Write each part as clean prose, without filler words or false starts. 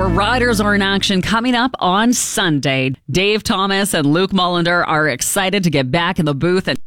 Our riders are in action coming up on Sunday. Dave Thomas and Luke Mullender are excited to get back in the booth and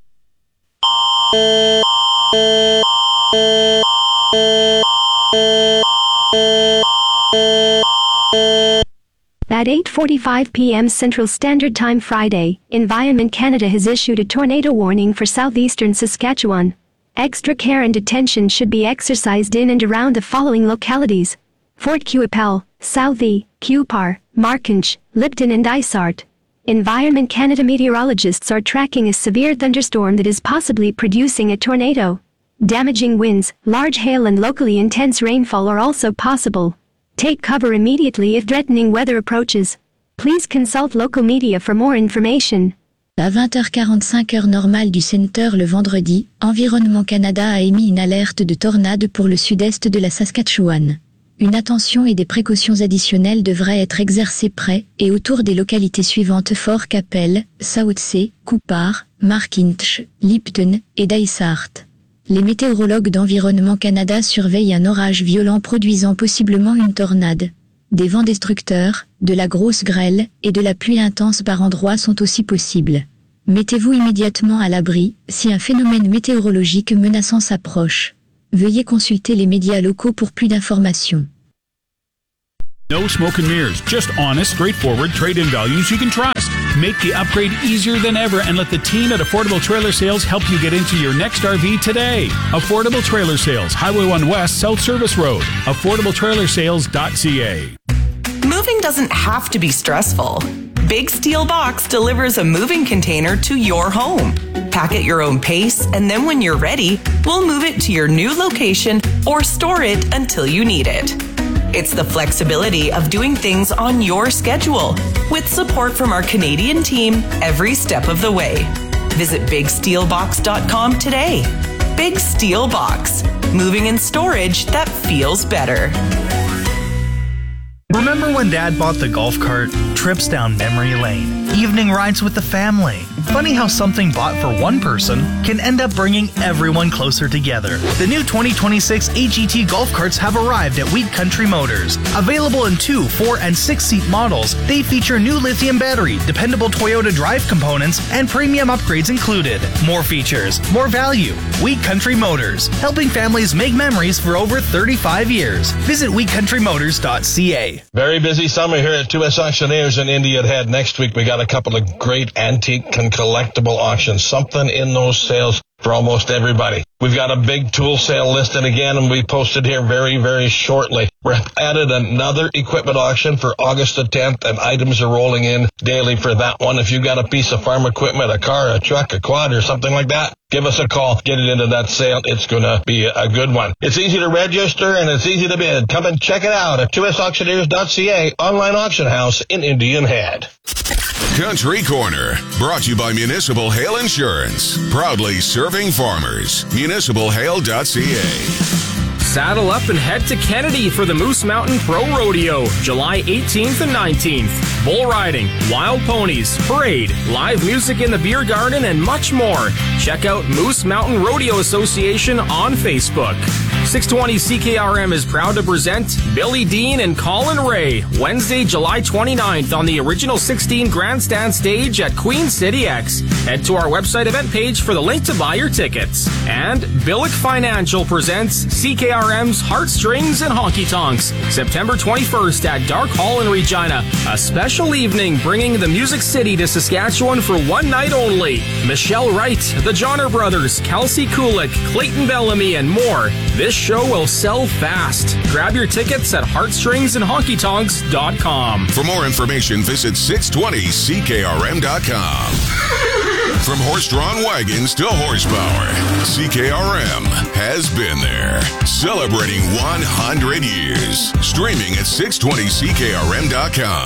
At 8:45 p.m. Central Standard Time Friday, Environment Canada has issued a tornado warning for southeastern Saskatchewan. Extra care and attention should be exercised in and around the following localities: Fort Qu'Appelle, Southey, Cupar, Markinch, Lipton and Dysart. Environment Canada meteorologists are tracking a severe thunderstorm that is possibly producing a tornado. Damaging winds, large hail and locally intense rainfall are also possible. Take cover immediately if threatening weather approaches. Please consult local media for more information. À 20h45 heure normale du Centre le vendredi, Environnement Canada a émis une alerte de tornade pour le sud-est de la Saskatchewan. Une attention et des précautions additionnelles devraient être exercées près et autour des localités suivantes: Fort Qu'Appelle, Southsea, Cupar, Markinch, Lipton et Dysart. Les météorologues d'Environnement Canada surveillent un orage violent produisant possiblement une tornade. Des vents destructeurs, de la grosse grêle et de la pluie intense par endroits sont aussi possibles. Mettez-vous immédiatement à l'abri si un phénomène météorologique menaçant s'approche. Veuillez consulter les médias locaux pour plus d'informations. No smoke and mirrors, just honest, straightforward trade-in values you can trust. Make the upgrade easier than ever and let the team at Affordable Trailer Sales help you get into your next RV today. Affordable Trailer Sales, Highway 1 West, South Service Road. AffordableTrailersales.ca. Moving doesn't have to be stressful. Big Steel Box delivers a moving container to your home. Pack at your own pace, and then when you're ready, we'll move it to your new location or store it until you need it. It's the flexibility of doing things on your schedule, with support from our Canadian team every step of the way. Visit BigSteelBox.com today. Big Steel Box. Moving and storage that feels better. Remember when Dad bought the golf cart? Trips down memory lane, evening rides with the family. Funny how something bought for one person can end up bringing everyone closer together. The new 2026 AGT golf carts have arrived at Wheat Country Motors. Available in 2, 4, and 6-seat models, they feature new lithium battery, dependable Toyota drive components, and premium upgrades included. More features, more value. Wheat Country Motors, helping families make memories for over 35 years. Visit wheatcountrymotors.ca. Very busy summer here at 2S Auctioneers in Indian Head. Next week, we got a couple of great antique and collectible auctions. Something in those sales for almost everybody. We've got a big tool sale listed again, and we posted here very, very shortly. We're added another equipment auction for August the 10th, and items are rolling in daily for that one. If you got a piece of farm equipment, a car, a truck, a quad, or something like that, give us a call. Get it into that sale. It's going to be a good one. It's easy to register, and it's easy to bid. Come and check it out at 2sauctioneers.ca, online auction house in Indian Head. Country Corner, brought to you by Municipal Hail Insurance. Proudly serving farmers. MunicipalHail.ca. Saddle up and head to Kennedy for the Moose Mountain Pro Rodeo, July 18th and 19th. Bull riding, wild ponies, parade, live music in the beer garden, and much more. Check out Moose Mountain Rodeo Association on Facebook. 620 CKRM is proud to present Billy Dean and Colin Ray, Wednesday, July 29th on the Original 16 Grandstand stage at Queen City X. Head to our website event page for the link to buy your tickets. And Billick Financial presents CKRM's Heartstrings and Honky Tonks, September 21st at Dark Hall in Regina. A special evening bringing the Music City to Saskatchewan for one night only. Michelle Wright, the Johnner Brothers, Kelsey Kulik, Clayton Bellamy, and more. This show will sell fast. Grab your tickets at heartstringsandhonkytonks.com. For more information, visit 620ckrm.com. From horse-drawn wagons to horsepower, CKRM has been there. Celebrating 100 years. Streaming at 620ckrm.com.